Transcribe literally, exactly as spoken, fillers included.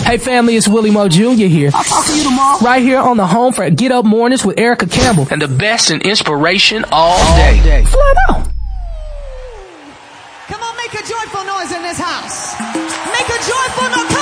Hey family, it's Willie Mo Junior here. I'll talk to you tomorrow. Right here on the home for Get Up Mornings with Erica Campbell. And the best in inspiration all, all day. day. Flat out. Come on, make a joyful noise in this house. Make a joyful noise.